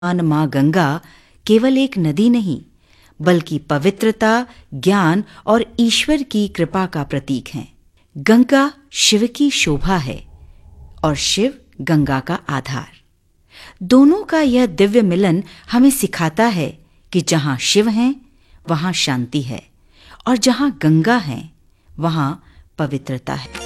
माँ गंगा केवल एक नदी नहीं, बल्कि पवित्रता, ज्ञान और ईश्वर की कृपा का प्रतीक हैं। गंगा शिव की शोभा है और शिव गंगा का आधार। दोनों का यह दिव्य मिलन हमें सिखाता है कि जहाँ शिव हैं, वहाँ शांति है और जहाँ गंगा है, वहाँ पवित्रता है।